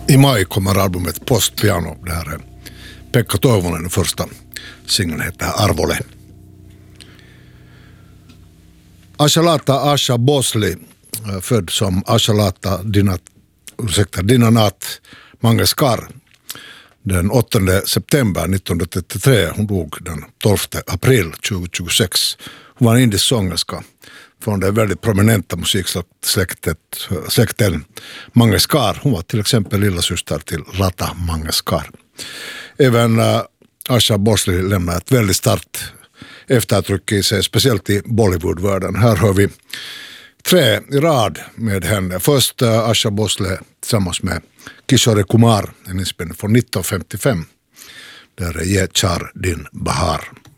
I maj kommer albumet Post Piano. Det här är Pekka Toivonen, den första singeln heter Arvole. Ashalata Asha Bosley, född som Ashalata Dinanath Mangeshkar den 8 september 1933. Hon dog den 12 april 2026. Hon var en indisk sångerska från det väldigt prominenta musiksläkten Mangeshkar. Hon var till exempel lilla syster till Lata Mangeshkar. Även Asha Bosley lämnar ett väldigt starkt eftertryck i sig, speciellt i Bollywoodvärlden. Här hör vi 3 i rad med henne. Först Asha Bosley tillsammans med Kishore Kumar, en inspelning från 1955. Där är Ye Char Din Bahar.